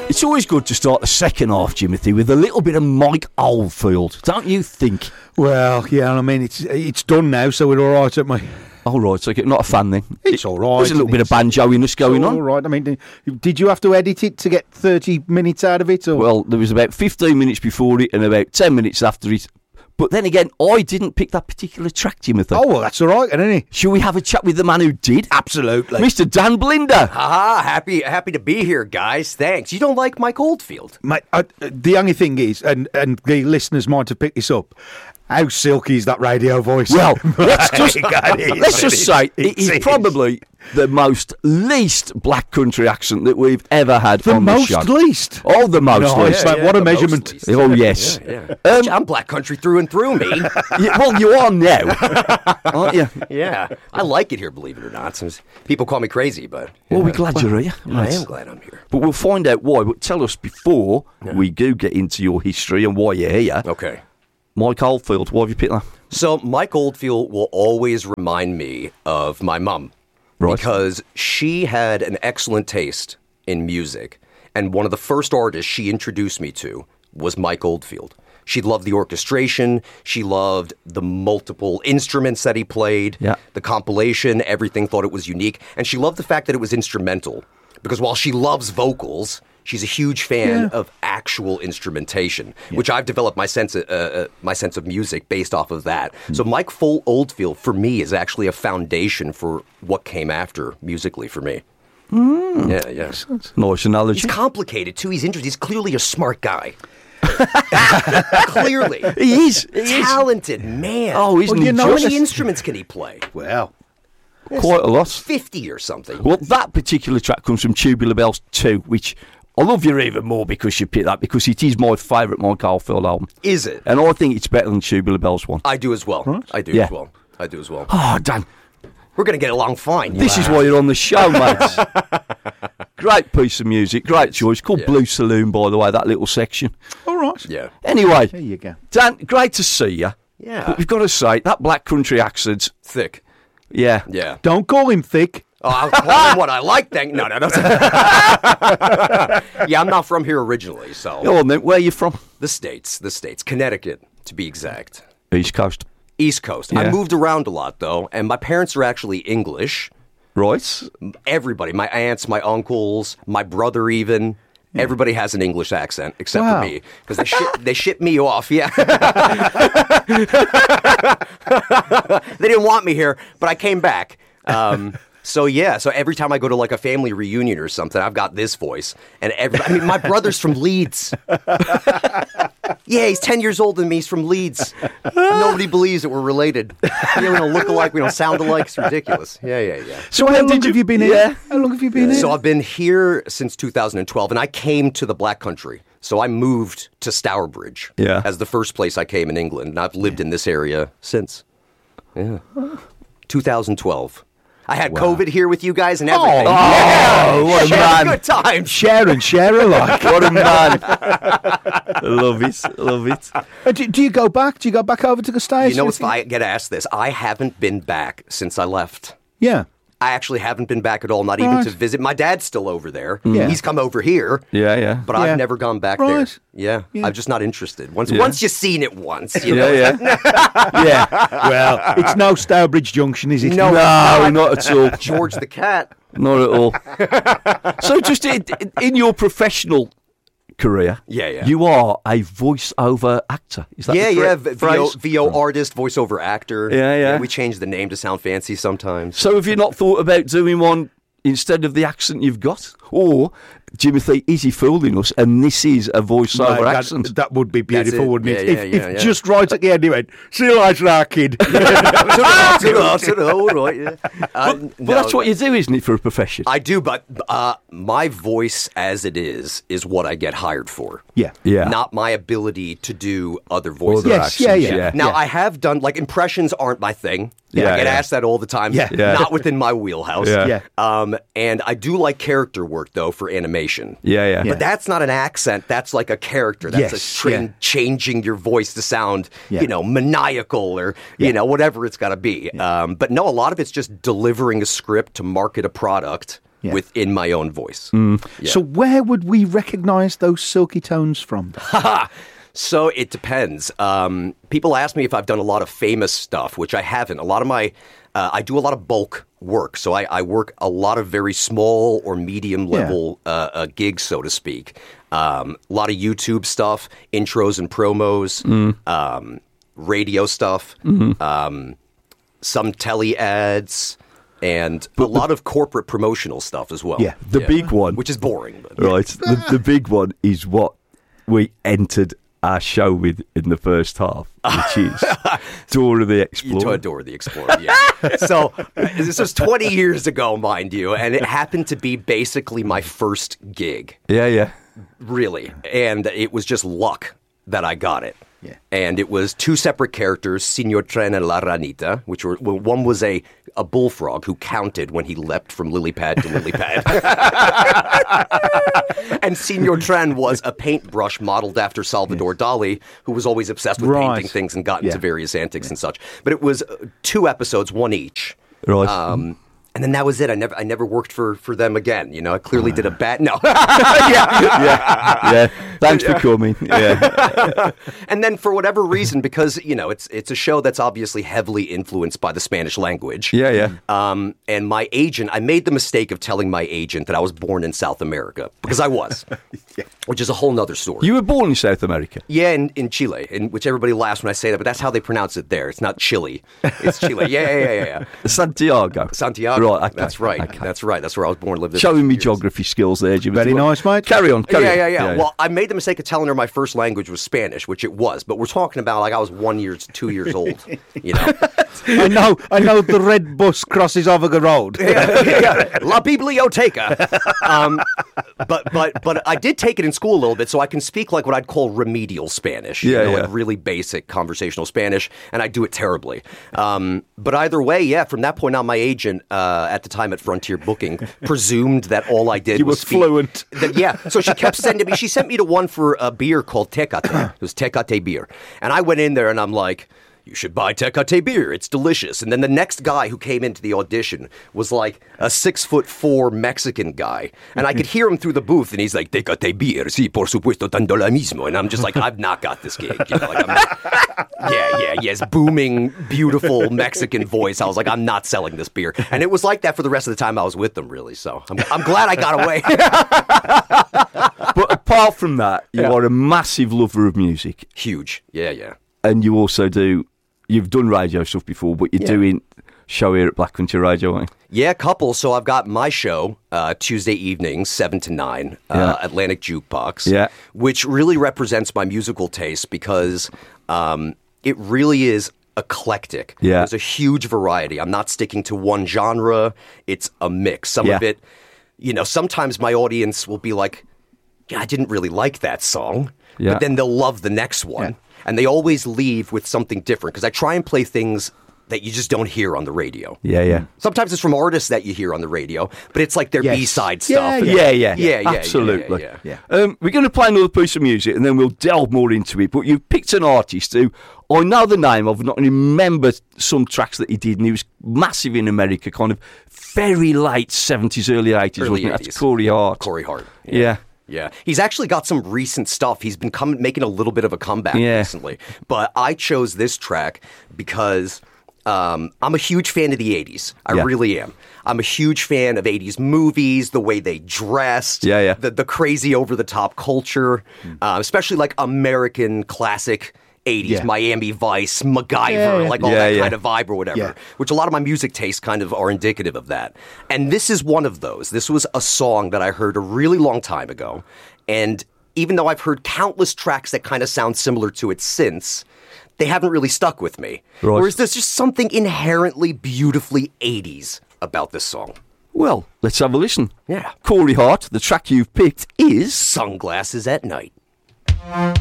It's always good to start the second half, Jimothy, with a little bit of Mike Oldfield, don't you think? Well, yeah, I mean, it's done now, so we're all right, aren't we? All right, so not a fan then. It's all right. There's a little bit of banjoiness going on. All right. I mean, did you have to edit it to get 30 minutes out of it? Or? Well, there was about 15 minutes before it and about 10 minutes after it. But then again, I didn't pick that particular track, Timothy. Oh, well, that's all right, isn't it? Shall we have a chat with the man who did? Absolutely. Mr. Dan Blinder. Happy to be here, guys. Thanks. You don't like Mike Oldfield? Mate, the only thing is, and the listeners might have picked this up, how silky is that radio voice? Well, let's just say it is probably the least black country accent that we've ever had on the show. The most least? Oh, the most least. Mate, what a measurement. Oh, yes. Yeah. I'm black country through and through, me. Well, you are now, aren't you? Yeah. I like it here, believe it or not. People call me crazy, but... Well, we're glad you're here. I am glad I'm here. But we'll find out why. But tell us before we do get into your history and why you're here. Okay. Mike Oldfield, why have you picked that? So Mike Oldfield will always remind me of my mum. Right. Because she had an excellent taste in music. And one of the first artists she introduced me to was Mike Oldfield. She loved the orchestration. She loved the multiple instruments that he played. Yeah. The compilation, everything, thought it was unique. And she loved the fact that it was instrumental. Because while she loves vocals, she's a huge fan of actual instrumentation, which I've developed my sense of music based off of that. So Mike Oldfield, for me, is actually a foundation for what came after musically for me. Yeah. Nice analogy. He's complicated, too. He's interesting. He's clearly a smart guy. Clearly. He is. Talented, man. Oh, isn't he? How Just many instruments can he play? Well, quite a lot. 50 or something. Well, that particular track comes from Tubular Bells 2, which I love you even more because you picked that, because it is my favourite Mike Oldfield album. Is it? And I think it's better than Tubular Bells 1. I do as well. Right. I do as well. Oh, Dan. We're going to get along fine. This is why you're on the show, mate. Great piece of music, great choice. Called Blue Saloon, by the way, that little section. all right. Yeah. Anyway, There you go. Dan, great to see you. Yeah. But we've got to say, that black country accent, Thick. yeah. Yeah. Don't call him thick. Oh, I'll call him what I like. No. Yeah, I'm not from here originally, so. Go on then, where are you from? The States. Connecticut, to be exact. East Coast. East Coast. Yeah. I moved around a lot, though, and my parents are actually English. Right. Everybody, my aunts, my uncles, my brother even. Everybody has an English accent except for me, because they ship me off. Yeah, they didn't want me here, but I came back. So every time I go to like a family reunion or something, I've got this voice, and my brother's from Leeds. Yeah, he's 10 years older than me. He's from Leeds. Nobody believes that we're related. We don't look alike. We don't sound alike. It's ridiculous. Yeah. So how long have you been here? How long have you been here? So I've been here since 2012, and I came to the Black Country. So I moved to Stourbridge as the first place I came in England, and I've lived in this area since. Yeah. 2012. I had COVID here with you guys and everything. Oh, what a man. Good time. Share alike. What a man. I love it. Do you go back? Do you go back over to the States? You know, if I get asked this, I haven't been back since I left. Yeah. I actually haven't been back at all, not even to visit. My dad's still over there. Yeah. He's come over here. Yeah. But I've never gone back there. Yeah. I'm just not interested. Once you've seen it once, you know. Yeah. Well, it's no Stourbridge Junction, is it? No, not at all. George the Cat. Not at all. So just in your professional career, you are a voiceover actor. Is that the correct phrase? VO artist, voiceover actor. Yeah. We change the name to sound fancy sometimes. So have you not thought about doing one instead of the accent you've got? Or, Jimothy, is he fooling us and this is a voiceover accent? That would be beautiful, wouldn't it? Yeah. Just right at the end he went, see you later, kid. But that's what you do, isn't it, for a profession? I do, but my voice as it is what I get hired for. Yeah. Not my ability to do other voices. Yes, yeah. Now, I have done, like, impressions aren't my thing. Yeah, I get asked that all the time. Yeah. Not within my wheelhouse. Yeah. And I do like character work, though, for animation. Yeah. But that's not an accent. That's like a character. That's changing your voice to sound, maniacal or, whatever it's got to be. But no, a lot of it's just delivering a script to market a product within my own voice. So where would we recognise those silky tones from? So it depends. People ask me if I've done a lot of famous stuff, which I haven't. A lot of my, I do a lot of bulk work. So I work a lot of very small or medium level gigs, so to speak. A lot of YouTube stuff, intros and promos, radio stuff, some telly ads. And a lot of corporate promotional stuff as well. Yeah, the big one. Which is boring. But. Right, the big one is what we entered our show with in the first half, which is Dora the Explorer. Dora the Explorer, yeah. So this was 20 years ago, mind you, and it happened to be basically my first gig. Yeah. Really. And it was just luck that I got it. Yeah. And it was two separate characters, Señor Tren and La Ranita, which were, one was a bullfrog who counted when he leapt from lily pad to lily pad. And Señor Tren was a paintbrush modeled after Salvador Dali, who was always obsessed with painting things and got into various antics and such. But it was 2 episodes, one each. Right. And then that was it. I never worked for them again. You know, I clearly did a bad... No. Yeah. Thanks for coming. Yeah. And then for whatever reason, because, you know, it's a show that's obviously heavily influenced by the Spanish language. Yeah. And my agent, I made the mistake of telling my agent that I was born in South America. Because I was. Which is a whole nother story. You were born in South America? Yeah, in Chile, in which everybody laughs when I say that, but that's how they pronounce it there. It's not Chile. It's Chile. Yeah. Santiago. Right, okay. That's right. Okay. That's right. That's where I was born. Lived there. Showing me geography skills there, Jim. Very nice, mate. Carry on. Yeah. Well, I made the mistake of telling her my first language was Spanish, which it was. But we're talking about like I was 2 years old. You know. I know. The red bus crosses Overga Road. Yeah. La Biblioteca. But I did take it in school a little bit, so I can speak like what I'd call remedial Spanish. Like really basic conversational Spanish, and I do it terribly. But either way, from that point on, my agent at the time at Frontier Booking presumed that all I did was speak. Fluent. So she kept sending me. She sent me to one for a beer called Tecate. It was Tecate beer, and I went in there and I'm like, you should buy Tecate beer. It's delicious. And then the next guy who came into the audition was like a 6'4" Mexican guy. And I could hear him through the booth and he's like, Tecate beer, sí, por supuesto, tanto la mismo. And I'm just like, I've not got this gig. You know, like yes, booming, beautiful Mexican voice. I was like, I'm not selling this beer. And it was like that for the rest of the time I was with them, really. So I'm glad I got away. But apart from that, you are a massive lover of music. Huge. Yeah. And you also you've done radio stuff before, but you're doing show here at Black Country Radio, aren't you? Yeah, a couple. So I've got my show Tuesday evenings, 7 to 9, Atlantic Jukebox, which really represents my musical taste because it really is eclectic. Yeah. There's a huge variety. I'm not sticking to one genre. It's a mix. Some of it, you know, sometimes my audience will be like, I didn't really like that song, but then they'll love the next one. And they always leave with something different because I try and play things that you just don't hear on the radio. Yeah. Sometimes it's from artists that you hear on the radio, but it's like their B-side stuff. Yeah. Absolutely. Yeah. We're going to play another piece of music and then we'll delve more into it. But you've picked an artist who I know the name of, not remember some tracks that he did, and he was massive in America, kind of very late 70s, early 80s, wasn't it? That's Corey Hart. Corey Hart. Yeah. Yeah, he's actually got some recent stuff. He's been making a little bit of a comeback recently. But I chose this track because I'm a huge fan of the 80s. I really am. I'm a huge fan of 80s movies, the way they dressed, the crazy over-the-top culture, especially like American classic 80s, Miami Vice, MacGyver, like all that kind of vibe or whatever, which a lot of my music tastes kind of are indicative of that. And this is one of those. This was a song that I heard a really long time ago. And even though I've heard countless tracks that kind of sound similar to it since, they haven't really stuck with me. Right. Whereas there's just something inherently beautifully 80s about this song. Well, let's have a listen. Yeah. Corey Hart, the track you've picked is Sunglasses at Night.